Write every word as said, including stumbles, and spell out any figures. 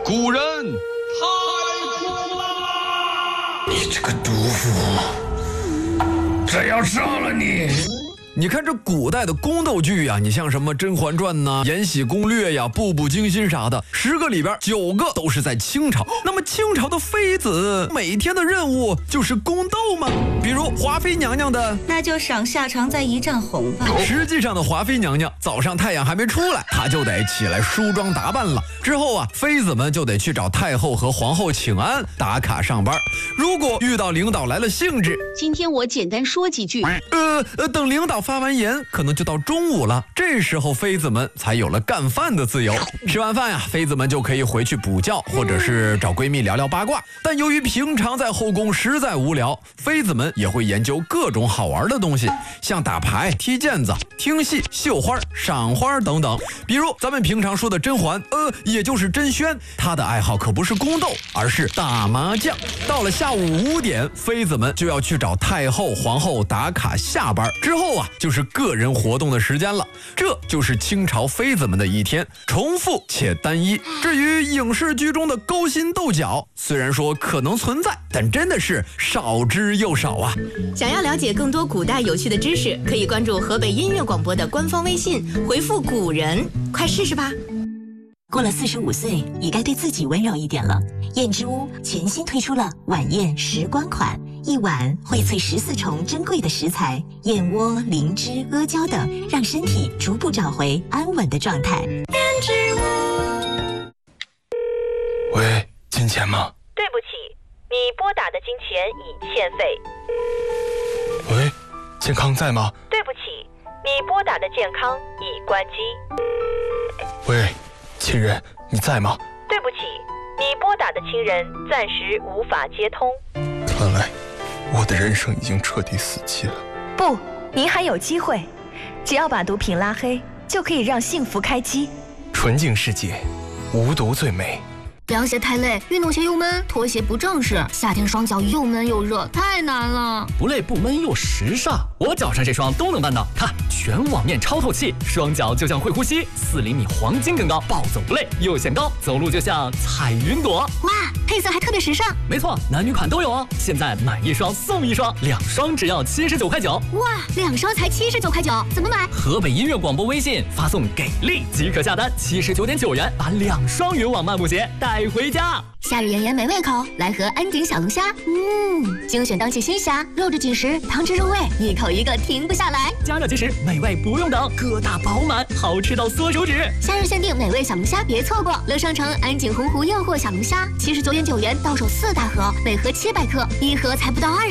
古人太苦了！ 你这个毒妇，这要杀了你！ 你看这古代的宫斗剧呀、啊，你像什么《甄嬛传》呐、《延禧攻略》呀、《步步惊心》啥的，十个里边九个都是在清朝。那么清朝的妃子每天的任务就是宫斗吗？比如华妃娘娘的， 那就赏下场再一战红吧。 实际上的华妃娘娘早上太阳还没出来，她就得起来梳妆打扮了。之后啊，妃子们就得去找太后和皇后请安，打卡上班。如果遇到领导来了兴致， 今天我简单说几句。 呃呃，等领导发完言，可能就到中午了。这时候妃子们才有了干饭的自由。吃完饭呀、啊，妃子们就可以回去补觉，或者是找闺蜜聊聊八卦。但由于平常在后宫实在无聊，妃子们也会研究各种好玩的东西，像打牌、踢毽子、听戏、绣花、赏花等等。比如咱们平常说的甄嬛，呃，也就是甄轩，她的爱好可不是宫斗，而是打麻将。到了下午五点，妃子们就要去找太后、皇后打卡下班，之后啊，就是个人活动的时间了。这就是清朝妃子们的一天，重复且单一。至于影视剧中的勾心斗角，虽然说可能存在，但真的是少之又少啊。 想要了解更多古代有趣的知识，可以关注河北音乐广播的官方微信，回复古人，快试试吧。 过了四十五岁，也该对自己温柔一点了。燕之屋全新推出了晚宴时光款，一碗荟萃十四重珍贵的食材，燕窝、灵芝、阿胶等，让身体逐步找回安稳的状态。燕之屋。 喂，金钱吗？ 对不起，你拨打的金钱已欠费。 喂，健康在吗？ 对不起，你拨打的健康已关机。 喂，亲人，你在吗？ 对不起，你拨打的亲人暂时无法接通。 看来我的人生已经彻底死寂了。 不，您还有机会，只要把毒品拉黑，就可以让幸福开机。 纯净世界，无毒最美。 凉鞋太累，运动鞋又闷，拖鞋不正式，夏天双脚又闷又热，太难了。 不累不闷又时尚，我脚上这双都能办到。看，全网面超透气，双脚就像会呼吸，四厘米黄金更高，暴走不累，又显高，走路就像踩云朵。 哇，配色还特别时尚。 没错，男女款都有哦。现在买一双送一双，两双只要七十九块九。 哇，两双才七十九块九，怎么买？ 河北音乐广播微信发送给力即可下单，七十九点九元把两双云网漫步鞋带回家。 夏日炎炎美胃口，来盒安井小龙虾。嗯，精选当季新虾，肉质紧实，汤汁入味，一口一个停不下来。 加热即食，美味不用等，疙瘩饱满，好吃到缩手指。 夏日限定美味小龙虾，别错过！乐商城安井洪湖诱惑小龙虾，七十九点九元到手四大盒，每盒七百克，一盒才不到二十。